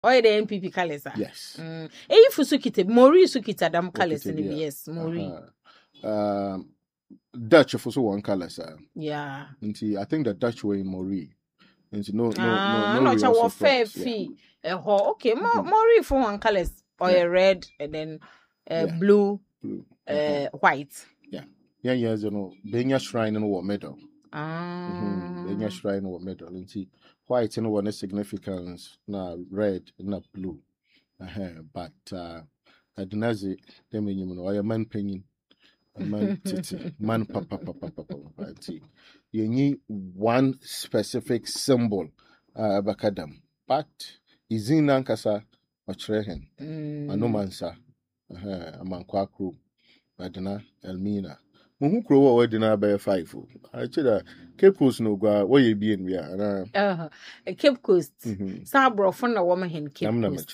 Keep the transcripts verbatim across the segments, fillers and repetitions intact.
Oil the N P P colors. Yes. Mm. Eh, if Sukita, Mori Sukita, dam colors in the yes, Mori. Um, Dutch of also one color, sir. Yeah. Nti, I think the Dutch were in Mori. Nti, no, no, Ah, no, no, no, real fair surprise. fee. Eh, ho, okay, more, Mori for one colors, oil Yeah. red, and then uh, Yeah. blue, Blue. uh, Uh-huh. white. Yeah. Yeah, yes, you know, Benya Shrine in war medal. Ah. Mm-hmm. Benya Shrine in war medal. Nti, white in one significance, na red, na blue. Uh-huh. But, uh, Adinazi, them in you know, I am man penny. Man titi, man papa papa papa papa. You need one specific symbol, uh, bakadam. But izin nankasa ochrehen. Ano mansa, uh, amankwa kro, Adina Elmina. Muhu kro wa wadina by five. I said Cape Coast no gwa where you be in we are. Uh, Cape Coast. Sabro from the woman in Cape Coast.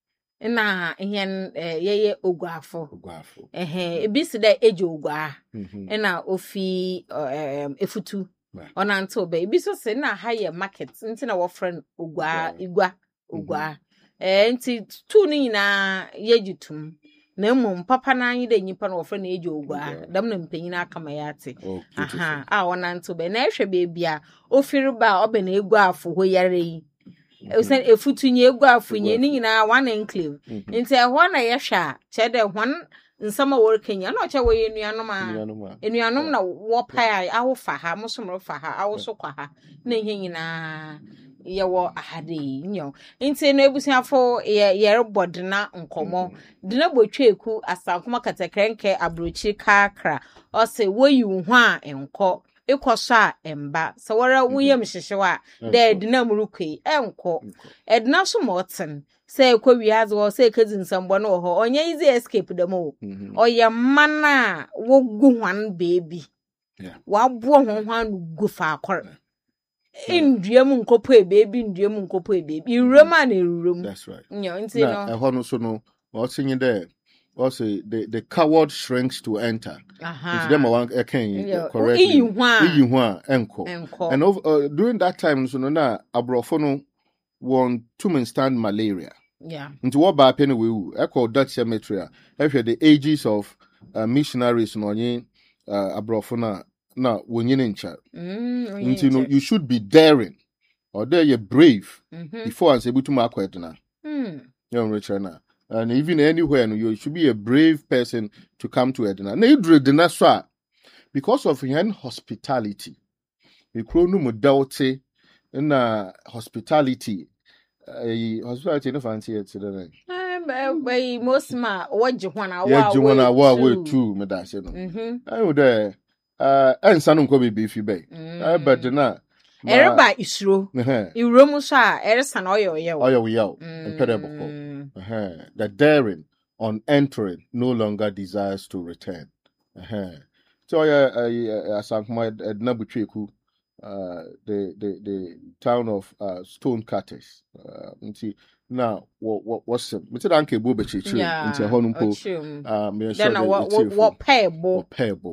Na hen eh ye ogwafo ogwafo eh ebi si da eje ogwa na ofi em efutu ona nto ba ebi so se na ha ye market nti na wo friend ogwa igwa ogwa eh nti tu ni na ye jitum na mmom papa na anyi da nyipa na wo friend eje ogwa dam na mpanyin aka ma ya te aha a ona nto ba na ehwe be bia ofiri ba obe na egwafo ho yare yi Usen efutunye egu afunye ni nyina one enclave nti ehwo na yehwa chede hwan nsama wor Kenya na oche we enuanom a enuanom na wo pai awo fa ha musomro fa ha awo so kwa ha na ihe nyina ye wo ahade nyo nti no ebusiafo ye yerebodena nkomo dina botweku asankoma katakrenke abrochi kakra o se woyi hu a enko ikoso a emba so wora wuyem hyehyewa da edina murukui enko edina so moten say kwa wiaze wo say kazinsambo no ho onye easy escape dem o oye mana wo gu hwan baby wa bo ho hwan gu fa akor induem nkopo e baby induem nkopo e baby iroma na erurom that's right nyo nti no e ho no so no o tinye there also the the coward shrinks to enter aha them one can correctly iyi hu a enko and over, uh, during that time so no na abrofo no won to stand malaria yeah nti wo ba pe no we wu e call Dutch cemetery e hwe the ages of uh, missionaries no onye uh, abrofo na na wonyine ncha nti no you should be daring or there you brave mm-hmm. before and able to mark it na mm you know na and even anywhere no, you should be a brave person to come to Edna na idre Edna so because of hen hospitality we crow no modality na hospitality uh, hospitality no fancy it today by most ma waje hwana wa yeah hwana wa we too me da se no mhm ayo there uh ensa no nko be fi be I bet na ereba isuro iwrom so a eresa na oyo ye oyo we yo incredible uh the daring on entering no longer desires to return uh so yeah asankuma edna butweku uh the the the town of uh, stone cutters uh nti now what what what's it me tell anke bo be chichi nti ho no po uh me sure what what payable payable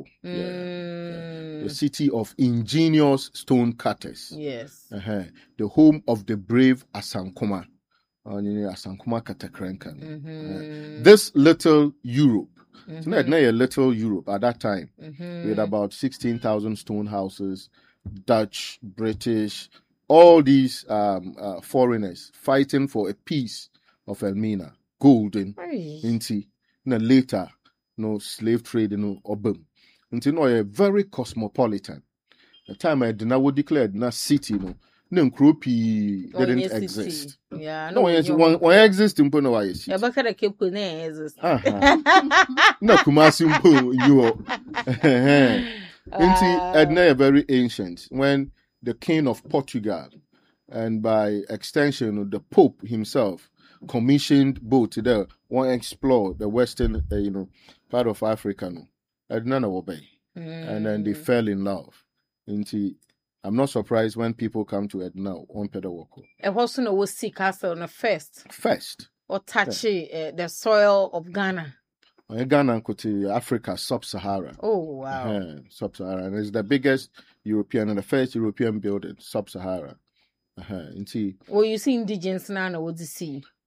yeah the city of ingenious stone cutters yes uh-huh. The home of the brave Asankuma uh, Asankuma Katakrenka mm-hmm. uh, this little Europe mm-hmm. so not a little Europe at that time mm-hmm. with about sixteen thousand stone houses Dutch, British, all these um, uh, foreigners fighting for a piece of Elmina, golden, inti. Then later, no slave trade, no obum. Until no, a very cosmopolitan. The time I did not declare na city, no, no croupy didn't oh, exist. City. Yeah, no, no one one exist in Pono. Yeah, but can keep going exist. No, Kumasi you. Inti Edna very ancient when the king of Portugal and by extension the Pope himself commissioned both there want to explore the western uh, you know part of Africa no Edna no obey mm. and then they fell in love. Inti I'm not surprised when people come to Edna on Pedawoko. And also no was see castle on the first first or touch yeah. uh, the soil of Ghana. Ghana to Africa, sub-Sahara. Oh, wow. Uh, sub-Sahara. And it's the biggest European and the first European building, sub-Sahara. Uh-huh. Nti well, you see indigens now na what see.